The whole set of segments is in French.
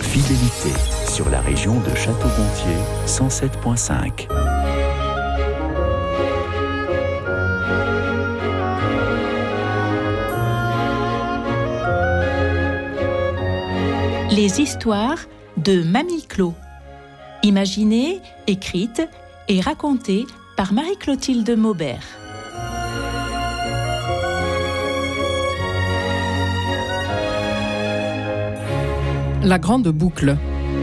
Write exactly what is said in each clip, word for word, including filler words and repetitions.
Fidélité sur la région de Château-Gontier cent sept virgule cinq. Les histoires de Mamie Clo. Imaginées, écrites et racontées par Marie-Clotilde Maubert. La grande boucle.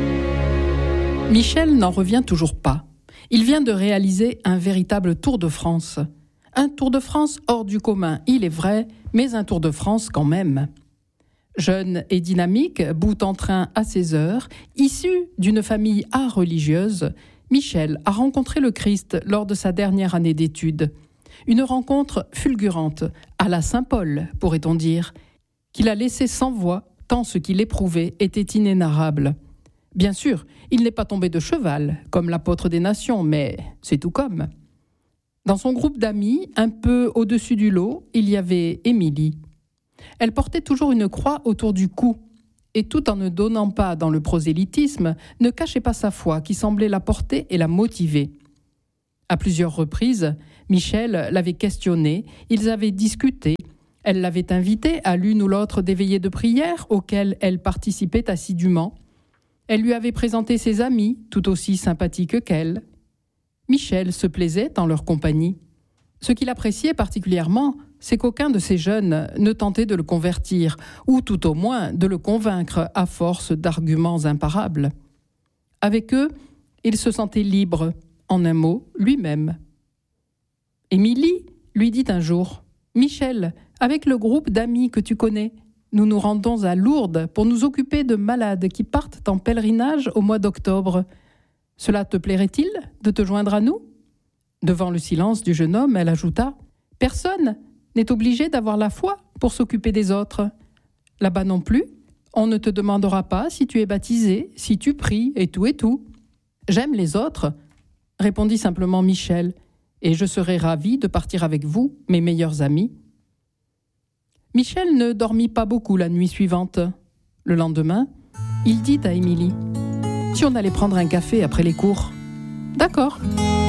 Michel n'en revient toujours pas. Il vient de réaliser un véritable Tour de France. Un Tour de France hors du commun, il est vrai, mais un Tour de France quand même. Jeune et dynamique, bout en train à ses heures, issu d'une famille art religieuse, Michel a rencontré le Christ lors de sa dernière année d'études. Une rencontre fulgurante, à la Saint-Paul, pourrait-on dire, qu'il a laissé sans voix tant ce qu'il éprouvait était inénarrable. Bien sûr, il n'est pas tombé de cheval, comme l'apôtre des nations, mais c'est tout comme. Dans son groupe d'amis, un peu au-dessus du lot, il y avait Émilie. Elle portait toujours une croix autour du cou, et tout en ne donnant pas dans le prosélytisme, ne cachait pas sa foi qui semblait la porter et la motiver. À plusieurs reprises, Michel l'avait questionnée, ils avaient discuté. Elle l'avait invitée à l'une ou l'autre des veillées de prière auxquelles elle participait assidûment. Elle lui avait présenté ses amis, tout aussi sympathiques qu'elle. Michel se plaisait en leur compagnie. Ce qu'il appréciait particulièrement, c'est qu'aucun de ces jeunes ne tentait de le convertir, ou tout au moins de le convaincre à force d'arguments imparables. Avec eux, il se sentait libre, en un mot, lui-même. Émilie lui dit un jour « Michel, avec le groupe d'amis que tu connais, nous nous rendons à Lourdes pour nous occuper de malades qui partent en pèlerinage au mois d'octobre. Cela te plairait-il de te joindre à nous ?» Devant le silence du jeune homme, elle ajouta « Personne n'est obligé d'avoir la foi pour s'occuper des autres. Là-bas non plus, on ne te demandera pas si tu es baptisé, si tu pries et tout et tout. J'aime les autres, répondit simplement Michel, et je serai ravi de partir avec vous, mes meilleurs amis. » Michel ne dormit pas beaucoup la nuit suivante. Le lendemain, il dit à Émilie « Si on allait prendre un café après les cours ?»« D'accord. »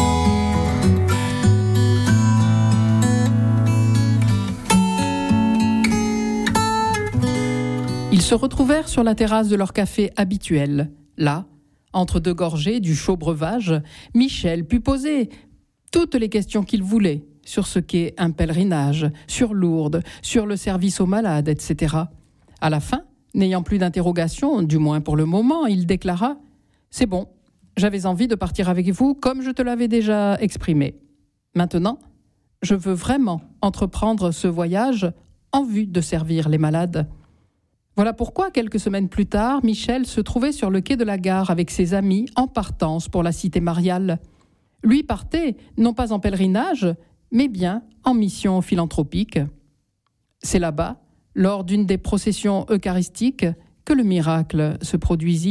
Ils se retrouvèrent sur la terrasse de leur café habituel. Là, entre deux gorgées du chaud breuvage, Michel put poser toutes les questions qu'il voulait sur ce qu'est un pèlerinage, sur Lourdes, sur le service aux malades, et cetera. À la fin, n'ayant plus d'interrogations, du moins pour le moment, il déclara « C'est bon, j'avais envie de partir avec vous comme je te l'avais déjà exprimé. Maintenant, je veux vraiment entreprendre ce voyage en vue de servir les malades. » Voilà pourquoi, quelques semaines plus tard, Michel se trouvait sur le quai de la gare avec ses amis en partance pour la cité mariale. Lui partait, non pas en pèlerinage, mais bien en mission philanthropique. C'est là-bas, lors d'une des processions eucharistiques, que le miracle se produisit.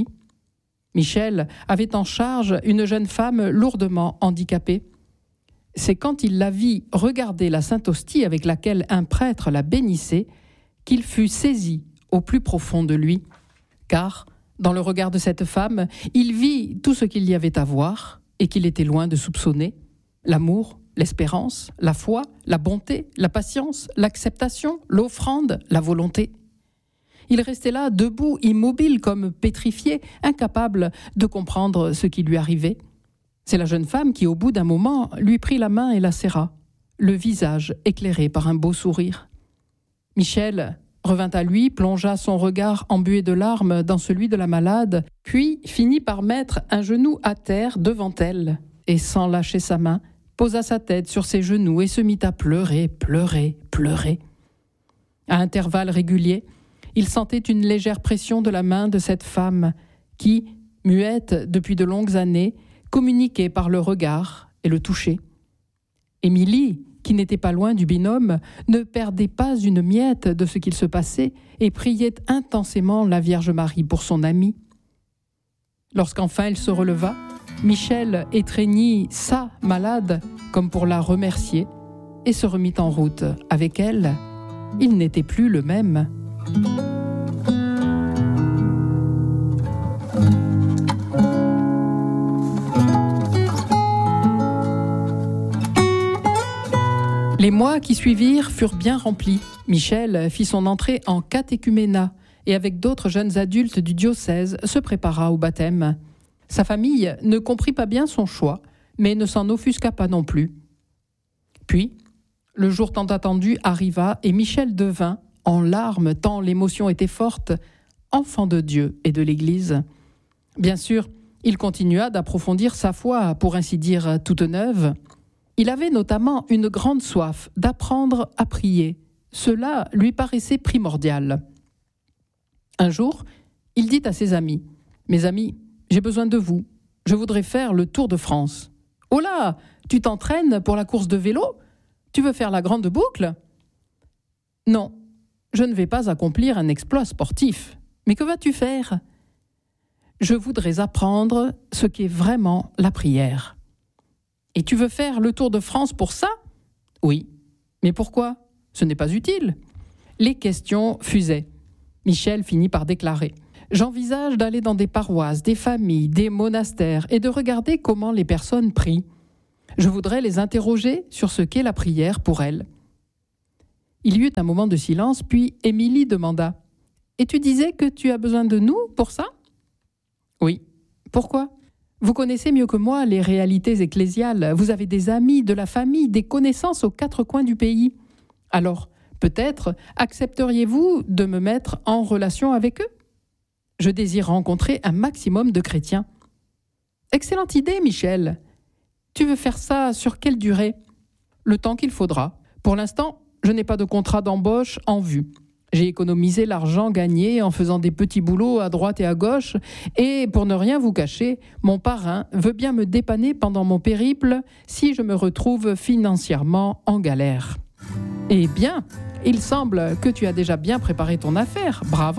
Michel avait en charge une jeune femme lourdement handicapée. C'est quand il la vit regarder la Sainte Hostie avec laquelle un prêtre la bénissait qu'il fut saisi au plus profond de lui. Car, dans le regard de cette femme, il vit tout ce qu'il y avait à voir et qu'il était loin de soupçonner. L'amour, l'espérance, la foi, la bonté, la patience, l'acceptation, l'offrande, la volonté. Il restait là, debout, immobile, comme pétrifié, incapable de comprendre ce qui lui arrivait. C'est la jeune femme qui, au bout d'un moment, lui prit la main et la serra, le visage éclairé par un beau sourire. Michel revint à lui, plongea son regard embué de larmes dans celui de la malade, puis finit par mettre un genou à terre devant elle, et sans lâcher sa main, posa sa tête sur ses genoux et se mit à pleurer, pleurer, pleurer. À intervalles réguliers, il sentait une légère pression de la main de cette femme qui, muette depuis de longues années, communiquait par le regard et le toucher. Émilie, qui n'était pas loin du binôme, ne perdait pas une miette de ce qu'il se passait et priait intensément la Vierge Marie pour son amie. Lorsqu'enfin elle se releva, Michel étreignit sa malade comme pour la remercier et se remit en route. Avec elle, il n'était plus le même. Les mois qui suivirent furent bien remplis. Michel fit son entrée en catéchuménat et avec d'autres jeunes adultes du diocèse se prépara au baptême. Sa famille ne comprit pas bien son choix, mais ne s'en offusqua pas non plus. Puis, le jour tant attendu arriva et Michel devint, en larmes tant l'émotion était forte, enfant de Dieu et de l'Église. Bien sûr, il continua d'approfondir sa foi, pour ainsi dire toute neuve. Il avait notamment une grande soif d'apprendre à prier. Cela lui paraissait primordial. Un jour, il dit à ses amis, « Mes amis, j'ai besoin de vous. Je voudrais faire le Tour de France. »« Oh là, tu t'entraînes pour la course de vélo ? Tu veux faire la grande boucle ? » ?»« Non, je ne vais pas accomplir un exploit sportif. Mais que vas-tu faire ? » ?»« Je voudrais apprendre ce qu'est vraiment la prière. »« Et tu veux faire le Tour de France pour ça ? » ?»« Oui. Mais pourquoi ? Ce n'est pas utile. » Les questions fusaient. Michel finit par déclarer « J'envisage d'aller dans des paroisses, des familles, des monastères et de regarder comment les personnes prient. Je voudrais les interroger sur ce qu'est la prière pour elles. » Il y eut un moment de silence, puis Émilie demanda « Et tu disais que tu as besoin de nous pour ça ?»« Oui. Pourquoi ? Vous connaissez mieux que moi les réalités ecclésiales. Vous avez des amis, de la famille, des connaissances aux quatre coins du pays. Alors, peut-être accepteriez-vous de me mettre en relation avec eux ? Je désire rencontrer un maximum de chrétiens. » « Excellente idée, Michel. Tu veux faire ça sur quelle durée ? » ?»« Le temps qu'il faudra. Pour l'instant, je n'ai pas de contrat d'embauche en vue. J'ai économisé l'argent gagné en faisant des petits boulots à droite et à gauche, et pour ne rien vous cacher, mon parrain veut bien me dépanner pendant mon périple si je me retrouve financièrement en galère. » « Eh bien, il semble que tu as déjà bien préparé ton affaire. Bravo !»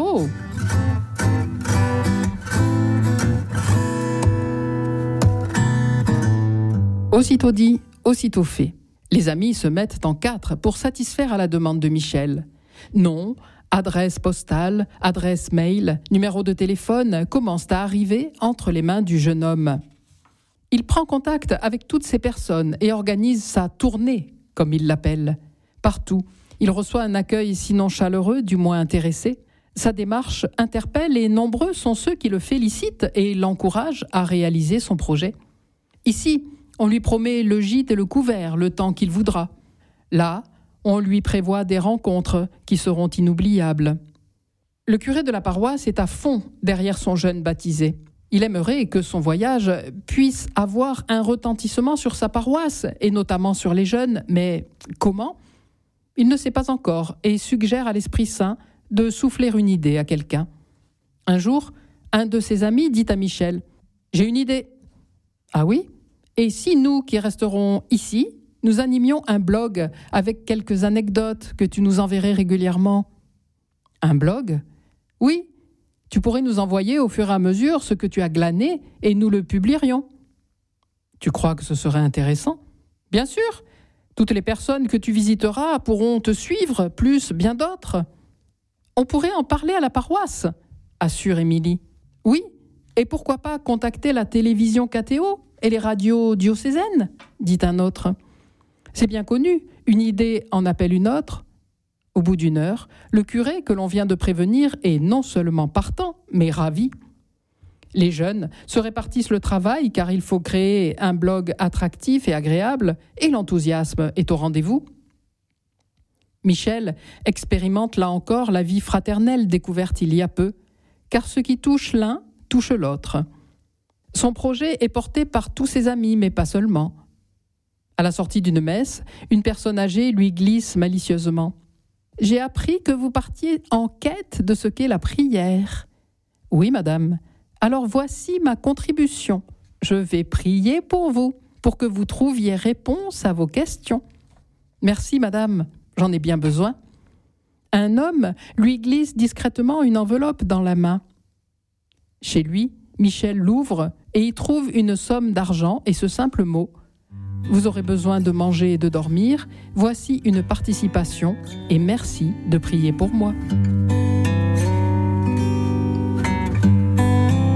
Aussitôt dit, aussitôt fait. Les amis se mettent en quatre pour satisfaire à la demande de Michel. Nom, adresse postale, adresse mail, numéro de téléphone commencent à arriver entre les mains du jeune homme. Il prend contact avec toutes ces personnes et organise sa tournée, comme il l'appelle. Partout, il reçoit un accueil sinon chaleureux, du moins intéressé. Sa démarche interpelle et nombreux sont ceux qui le félicitent et l'encouragent à réaliser son projet. Ici, on lui promet le gîte et le couvert le temps qu'il voudra. Là, on lui prévoit des rencontres qui seront inoubliables. Le curé de la paroisse est à fond derrière son jeune baptisé. Il aimerait que son voyage puisse avoir un retentissement sur sa paroisse, et notamment sur les jeunes, mais comment ? Il ne sait pas encore et suggère à l'Esprit Saint de souffler une idée à quelqu'un. Un jour, un de ses amis dit à Michel « J'ai une idée. »« Ah oui ? Et si nous qui resterons ici, nous animions un blog avec quelques anecdotes que tu nous enverrais régulièrement ?»« Un blog ? Oui, tu pourrais nous envoyer au fur et à mesure ce que tu as glané et nous le publierions. »« Tu crois que ce serait intéressant ? » ?»« Bien sûr. Toutes les personnes que tu visiteras pourront te suivre, plus bien d'autres. »« On pourrait en parler à la paroisse, » assure Émilie. « Oui, et pourquoi pas contacter la télévision K T O et les radios diocésaines, » dit un autre. « C'est bien connu, une idée en appelle une autre. » Au bout d'une heure, le curé que l'on vient de prévenir est non seulement partant, mais ravi. Les jeunes se répartissent le travail car il faut créer un blog attractif et agréable et l'enthousiasme est au rendez-vous. Michel expérimente là encore la vie fraternelle découverte il y a peu, car ce qui touche l'un touche l'autre. Son projet est porté par tous ses amis, mais pas seulement. À la sortie d'une messe, une personne âgée lui glisse malicieusement « J'ai appris que vous partiez en quête de ce qu'est la prière. »« Oui, madame. Alors voici ma contribution. Je vais prier pour vous, pour que vous trouviez réponse à vos questions. »« Merci, madame. J'en ai bien besoin. » Un homme lui glisse discrètement une enveloppe dans la main. Chez lui, Michel l'ouvre et y trouve une somme d'argent et ce simple mot « Vous aurez besoin de manger et de dormir. Voici une participation et merci de prier pour moi. »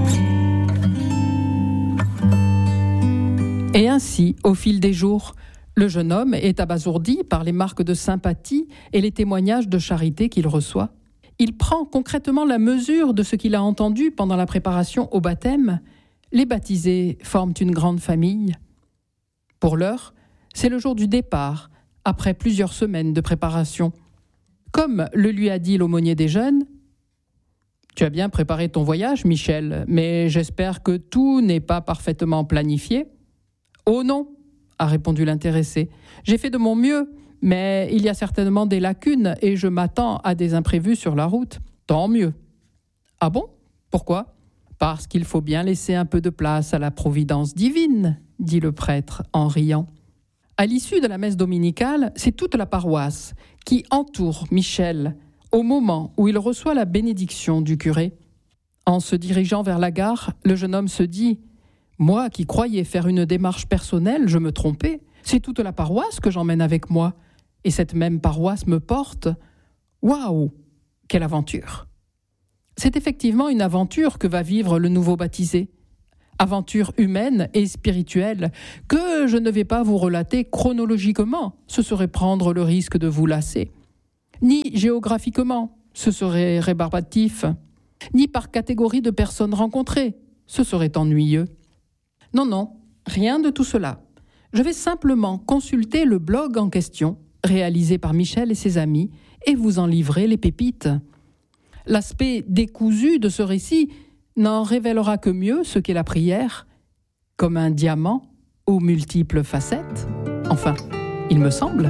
Et ainsi, au fil des jours, Le jeune homme est abasourdi par les marques de sympathie et les témoignages de charité qu'il reçoit. Il prend concrètement la mesure de ce qu'il a entendu pendant la préparation au baptême. Les baptisés forment une grande famille. Pour l'heure, c'est le jour du départ, après plusieurs semaines de préparation. Comme le lui a dit l'aumônier des jeunes, « Tu as bien préparé ton voyage, Michel, mais j'espère que tout n'est pas parfaitement planifié. »« Oh non !» a répondu l'intéressé. « J'ai fait de mon mieux, mais il y a certainement des lacunes et je m'attends à des imprévus sur la route. Tant mieux. »« Ah bon ? Pourquoi ? » ?»« Parce qu'il faut bien laisser un peu de place à la providence divine, » dit le prêtre en riant. À l'issue de la messe dominicale, c'est toute la paroisse qui entoure Michel au moment où il reçoit la bénédiction du curé. En se dirigeant vers la gare, le jeune homme se dit « Moi qui croyais faire une démarche personnelle, je me trompais. C'est toute la paroisse que j'emmène avec moi. Et cette même paroisse me porte. Waouh ! Quelle aventure !» C'est effectivement une aventure que va vivre le nouveau baptisé. Aventure humaine et spirituelle que je ne vais pas vous relater chronologiquement, ce serait prendre le risque de vous lasser. Ni géographiquement, ce serait rébarbatif. Ni par catégorie de personnes rencontrées, ce serait ennuyeux. Non, non, rien de tout cela. Je vais simplement consulter le blog en question, réalisé par Michel et ses amis, et vous en livrer les pépites. L'aspect décousu de ce récit n'en révélera que mieux ce qu'est la prière, comme un diamant aux multiples facettes. Enfin, il me semble.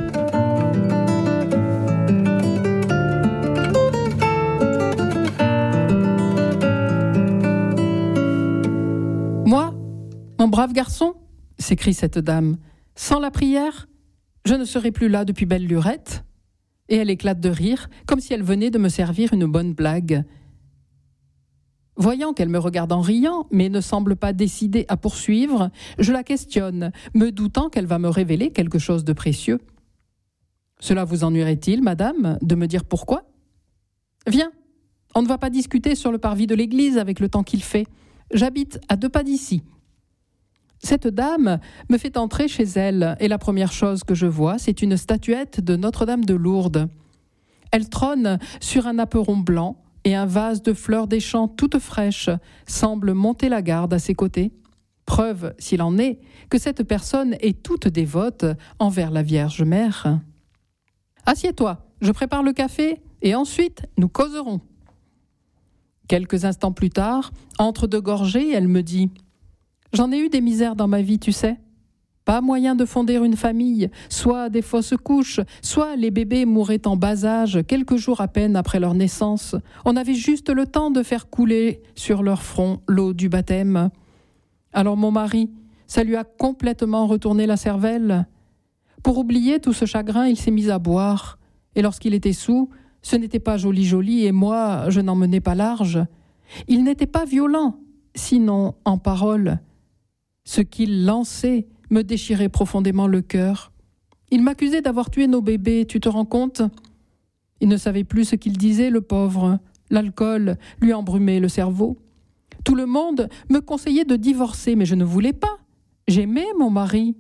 Moi, mon brave garçon, s'écrie cette dame, sans la prière, je ne serais plus là depuis belle lurette. Et elle éclate de rire, comme si elle venait de me servir une bonne blague. Voyant qu'elle me regarde en riant, mais ne semble pas décidée à poursuivre, je la questionne, me doutant qu'elle va me révéler quelque chose de précieux. « Cela vous ennuierait-il, madame, de me dire pourquoi ? Viens, on ne va pas discuter sur le parvis de l'église avec le temps qu'il fait. J'habite à deux pas d'ici. » Cette dame me fait entrer chez elle, et la première chose que je vois, c'est une statuette de Notre-Dame de Lourdes. Elle trône sur un apperon blanc, et un vase de fleurs des champs toutes fraîches semble monter la garde à ses côtés. Preuve, s'il en est, que cette personne est toute dévote envers la Vierge Mère. « Assieds-toi, je prépare le café et ensuite nous causerons. » Quelques instants plus tard, entre deux gorgées, elle me dit « J'en ai eu des misères dans ma vie, tu sais. Pas moyen de fonder une famille, soit des fausses couches, soit les bébés mouraient en bas âge, quelques jours à peine après leur naissance. On avait juste le temps de faire couler sur leur front l'eau du baptême. Alors mon mari, ça lui a complètement retourné la cervelle. Pour oublier tout ce chagrin, il s'est mis à boire. Et lorsqu'il était saoul, ce n'était pas joli joli, et moi, je n'en menais pas large. Il n'était pas violent, sinon en parole. Ce qu'il lançait me déchirait profondément le cœur. Il m'accusait d'avoir tué nos bébés, tu te rends compte ? Il ne savait plus ce qu'il disait, le pauvre. L'alcool lui embrumait le cerveau. Tout le monde me conseillait de divorcer, mais je ne voulais pas. J'aimais mon mari.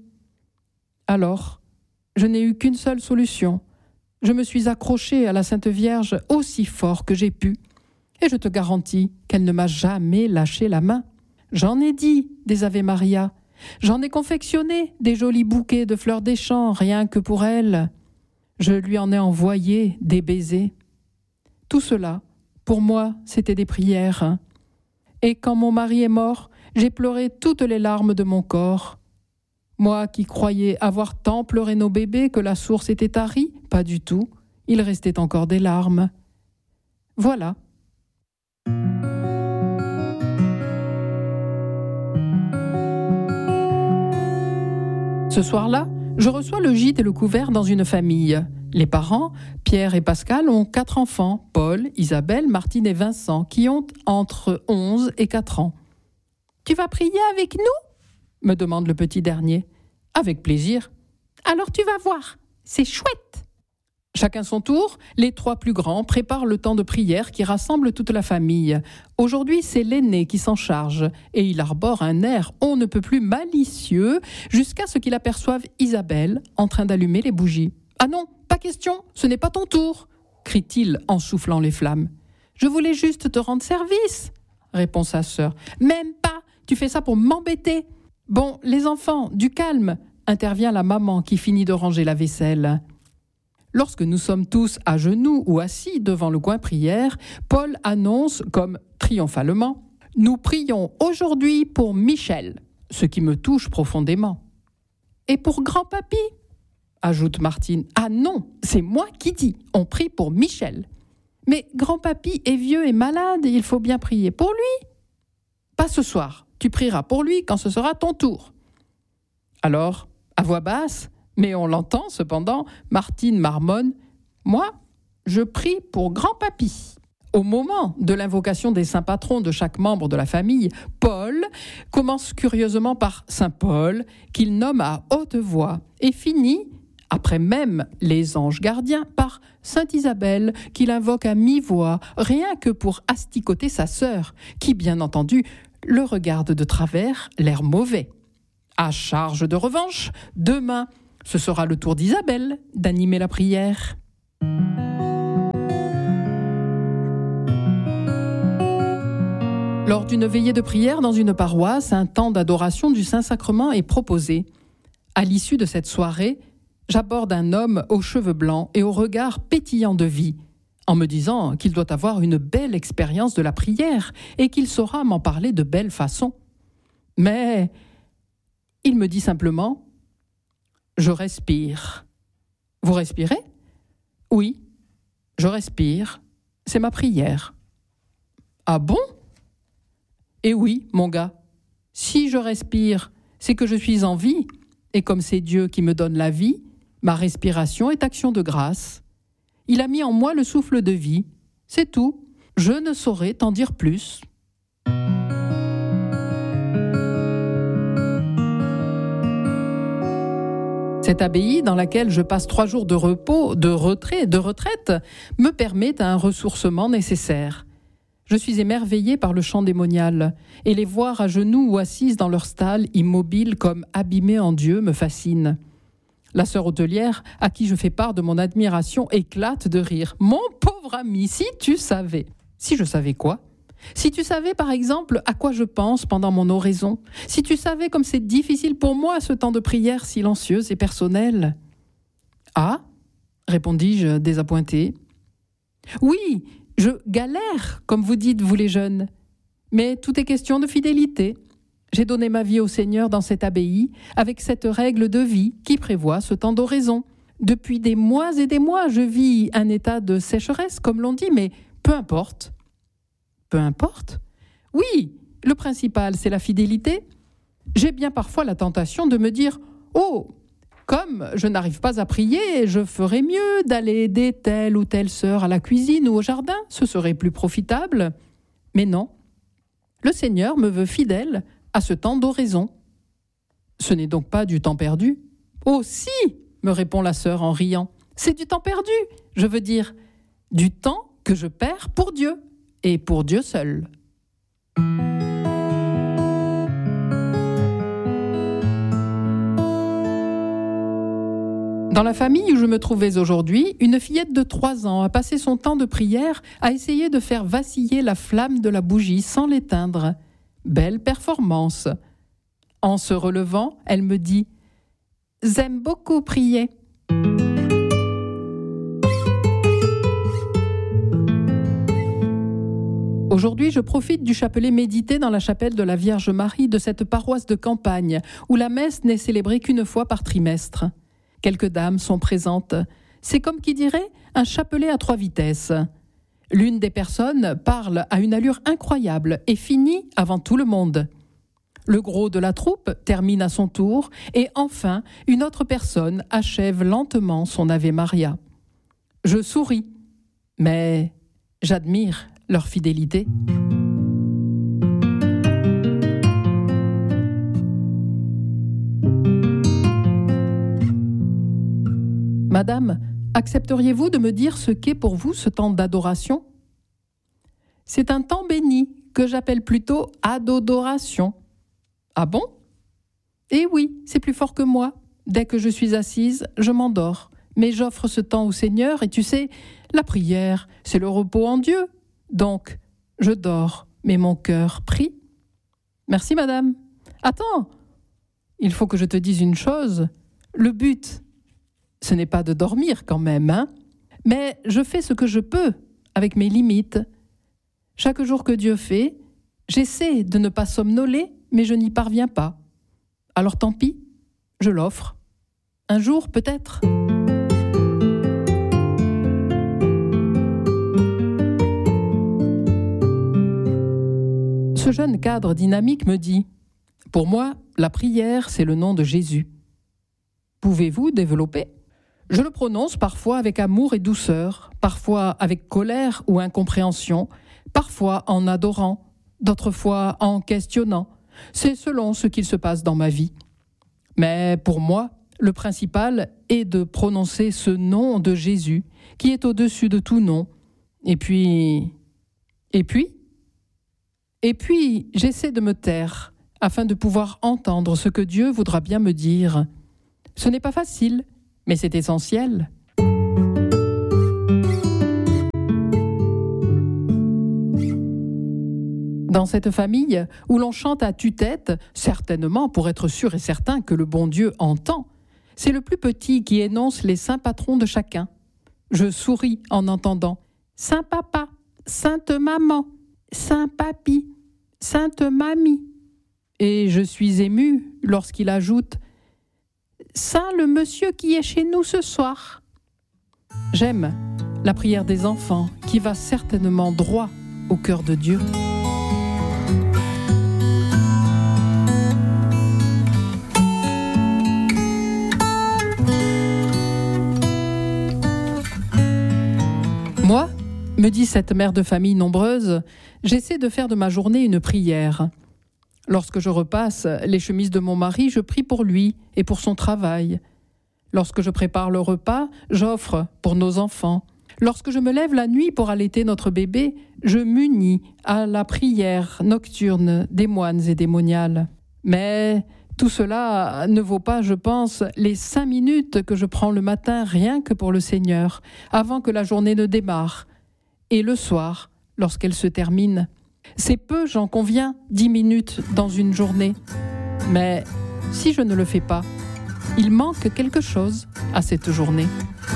Alors, je n'ai eu qu'une seule solution. Je me suis accrochée à la Sainte Vierge aussi fort que j'ai pu. Et je te garantis qu'elle ne m'a jamais lâché la main. J'en ai dit des Ave Maria. J'en ai confectionné des jolis bouquets de fleurs des champs, rien que pour elle. Je lui en ai envoyé des baisers. Tout cela, pour moi, c'était des prières. Et quand mon mari est mort, j'ai pleuré toutes les larmes de mon corps. Moi qui croyais avoir tant pleuré nos bébés que la source était tarie, pas du tout. Il restait encore des larmes. Voilà. Ce soir-là, je reçois le gîte et le couvert dans une famille. Les parents, Pierre et Pascal, ont quatre enfants, Paul, Isabelle, Martine et Vincent, qui ont entre onze et quatre ans. « Tu vas prier avec nous ?» me demande le petit dernier. « Avec plaisir. »« Alors tu vas voir, c'est chouette !» Chacun son tour, les trois plus grands préparent le temps de prière qui rassemble toute la famille. Aujourd'hui, c'est l'aîné qui s'en charge et il arbore un air on ne peut plus malicieux jusqu'à ce qu'il aperçoive Isabelle en train d'allumer les bougies. « Ah non, pas question, ce n'est pas ton tour !» crie-t-il en soufflant les flammes. « Je voulais juste te rendre service !» répond sa sœur. « Même pas, tu fais ça pour m'embêter !»« Bon, les enfants, du calme !» intervient la maman qui finit de ranger la vaisselle. Lorsque nous sommes tous à genoux ou assis devant le coin prière, Paul annonce comme triomphalement « Nous prions aujourd'hui pour Michel », ce qui me touche profondément. « Et pour grand-papy ?» ajoute Martine. « Ah non, c'est moi qui dis, on prie pour Michel. »« Mais grand-papy est vieux et malade, il faut bien prier pour lui. »« Pas ce soir, tu prieras pour lui quand ce sera ton tour. » Alors, à voix basse, mais on l'entend cependant, Martine marmonne « Moi, je prie pour grand-papy ». Au moment de l'invocation des saints patrons de chaque membre de la famille, Paul commence curieusement par Saint Paul, qu'il nomme à haute voix, et finit, après même les anges gardiens, par Sainte Isabelle, qu'il invoque à mi-voix, rien que pour asticoter sa sœur, qui, bien entendu, le regarde de travers, l'air mauvais. À charge de revanche, demain, ce sera le tour d'Isabelle d'animer la prière. Lors d'une veillée de prière dans une paroisse, un temps d'adoration du Saint-Sacrement est proposé. À l'issue de cette soirée, j'aborde un homme aux cheveux blancs et au regard pétillant de vie, en me disant qu'il doit avoir une belle expérience de la prière et qu'il saura m'en parler de belle façon. Mais il me dit simplement « Je respire. » « Vous respirez ? » ?»« Oui, je respire. C'est ma prière. »« Ah bon ? » ?»« Eh oui, mon gars. Si je respire, c'est que je suis en vie. Et comme c'est Dieu qui me donne la vie, ma respiration est action de grâce. Il a mis en moi le souffle de vie. C'est tout. Je ne saurais t'en dire plus. Cette abbaye, dans laquelle je passe trois jours de repos, de retrait, de retraite, me permet un ressourcement nécessaire. Je suis émerveillée par le chant démonial, et les voir à genoux ou assises dans leur stalle, immobiles comme abîmées en Dieu, me fascine. La sœur hôtelière, à qui je fais part de mon admiration, éclate de rire. « Mon pauvre ami, si tu savais !» Si je savais quoi ? Si tu savais, par exemple, à quoi je pense pendant mon oraison, si tu savais comme c'est difficile pour moi ce temps de prière silencieuse et personnelle. « Ah ?» répondis-je désappointée. « Oui, je galère, comme vous dites, vous les jeunes. Mais tout est question de fidélité. J'ai donné ma vie au Seigneur dans cette abbaye, avec cette règle de vie qui prévoit ce temps d'oraison. Depuis des mois et des mois, je vis un état de sécheresse, comme l'on dit, mais peu importe. » Peu importe. Oui, le principal, c'est la fidélité. J'ai bien parfois la tentation de me dire « Oh, comme je n'arrive pas à prier, je ferais mieux d'aller aider telle ou telle sœur à la cuisine ou au jardin, ce serait plus profitable. » Mais non, le Seigneur me veut fidèle à ce temps d'oraison. Ce n'est donc pas du temps perdu. « Oh si !» me répond la sœur en riant. « C'est du temps perdu, je veux dire, du temps que je perds pour Dieu. » Et pour Dieu seul. Dans la famille où je me trouvais aujourd'hui, une fillette de trois ans a passé son temps de prière à essayer de faire vaciller la flamme de la bougie sans l'éteindre. Belle performance. En se relevant, elle me dit « J'aime beaucoup prier. » Aujourd'hui, je profite du chapelet médité dans la chapelle de la Vierge Marie de cette paroisse de campagne, où la messe n'est célébrée qu'une fois par trimestre. Quelques dames sont présentes. C'est comme qui dirait un chapelet à trois vitesses. L'une des personnes parle à une allure incroyable et finit avant tout le monde. Le gros de la troupe termine à son tour et enfin, une autre personne achève lentement son Ave Maria. Je souris, mais j'admire leur fidélité. Madame, Accepteriez-vous de me dire ce qu'est pour vous ce temps d'adoration ? C'est un temps béni que j'appelle plutôt adodoration. Ah bon ? Eh oui, c'est plus fort que moi. Dès que je suis assise, je m'endors. Mais j'offre ce temps au Seigneur et tu sais, la prière, c'est le repos en Dieu. Donc, je dors, mais mon cœur prie. Merci, madame. Attends, il faut que je te dise une chose. Le but, ce n'est pas de dormir quand même, hein ? Mais je fais ce que je peux, avec mes limites. Chaque jour que Dieu fait, j'essaie de ne pas somnoler, mais je n'y parviens pas. Alors tant pis, je l'offre. Un jour, peut-être. Ce jeune cadre dynamique me dit « Pour moi, la prière, c'est le nom de Jésus. » Pouvez-vous développer ? Je le prononce parfois avec amour et douceur, parfois avec colère ou incompréhension, parfois en adorant, d'autres fois en questionnant. C'est selon ce qu'il se passe dans ma vie. Mais pour moi, le principal est de prononcer ce nom de Jésus, qui est au-dessus de tout nom. Et puis... Et puis Et puis, j'essaie de me taire, afin de pouvoir entendre ce que Dieu voudra bien me dire. Ce n'est pas facile, mais c'est essentiel. Dans cette famille où l'on chante à tue-tête, certainement pour être sûr et certain que le bon Dieu entend, c'est le plus petit qui énonce les saints patrons de chacun. Je souris en entendant « Saint Papa, Sainte Maman, Saint Papy, Sainte Mamie ». Et je suis émue lorsqu'il ajoute « Saint le monsieur qui est chez nous ce soir ». J'aime la prière des enfants qui va certainement droit au cœur de Dieu. Moi, me dit cette mère de famille nombreuse, j'essaie de faire de ma journée une prière. Lorsque je repasse les chemises de mon mari, je prie pour lui et pour son travail. Lorsque je prépare le repas, j'offre pour nos enfants. Lorsque je me lève la nuit pour allaiter notre bébé, je m'unis à la prière nocturne des moines et des moniales. Mais tout cela ne vaut pas, je pense, les cinq minutes que je prends le matin rien que pour le Seigneur, avant que la journée ne démarre, et le soir, lorsqu'elle se termine. C'est peu, j'en conviens, dix minutes dans une journée. Mais si je ne le fais pas, il manque quelque chose à cette journée.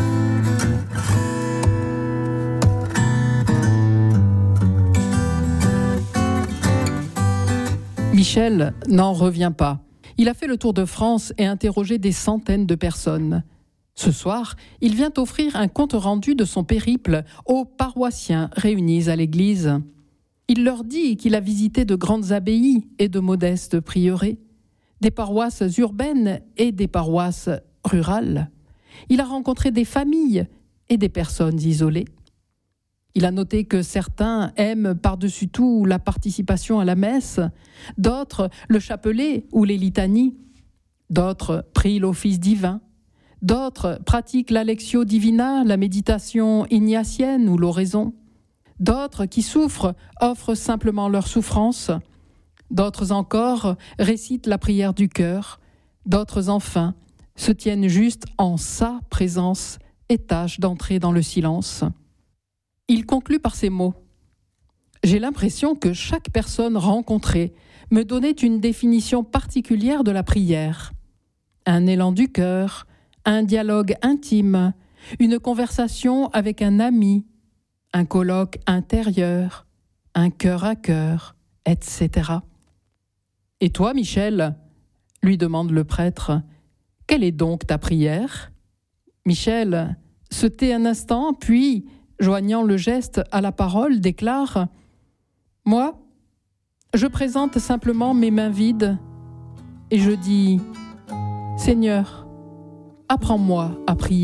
Michel n'en revient pas. Il a fait le tour de France et interrogé des centaines de personnes. Ce soir, il vient offrir un compte-rendu de son périple aux paroissiens réunis à l'église. Il leur dit qu'il a visité de grandes abbayes et de modestes prieurés, des paroisses urbaines et des paroisses rurales. Il a rencontré des familles et des personnes isolées. Il a noté que certains aiment par-dessus tout la participation à la messe, d'autres le chapelet ou les litanies, d'autres prient l'office divin, d'autres pratiquent la lectio divina, la méditation ignatienne ou l'oraison, d'autres qui souffrent offrent simplement leur souffrance, d'autres encore récitent la prière du cœur, d'autres enfin se tiennent juste en sa présence et tâchent d'entrer dans le silence. Il conclut par ces mots. J'ai l'impression que chaque personne rencontrée me donnait une définition particulière de la prière. Un élan du cœur, un dialogue intime, une conversation avec un ami, un colloque intérieur, un cœur à cœur, et cetera. Et toi, Michel, lui demande le prêtre, quelle est donc ta prière ? Michel se tait un instant, puis, joignant le geste à la parole, déclare « Moi, je présente simplement mes mains vides et je dis « Seigneur, apprends-moi à prier. »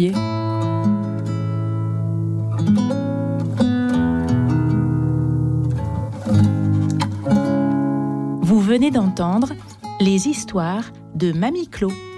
Vous venez d'entendre les histoires de Mamie Clo.